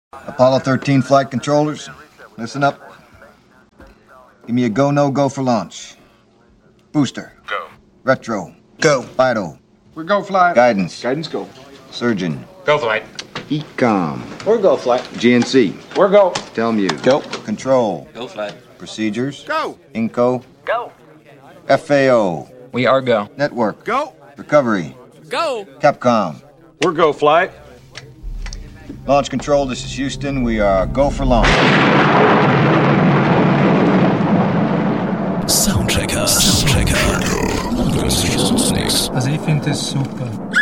Apollo 13 flight controllers, listen up. Give me a go, no go for launch. Booster. Go. Retro. Go. Vital. We're go flight. Guidance. Guidance go. Surgeon. Go flight. Ecom. We're go flight. GNC. We're go. Telmuse. Go. Control. Go flight. Procedures. Go. Inco. Go. FAO. We are go. Network. Go. Recovery. Go. Capcom. We're go flight. Launch control, this is Houston. We are go for launch. Soundchecker. Also ich finde es super.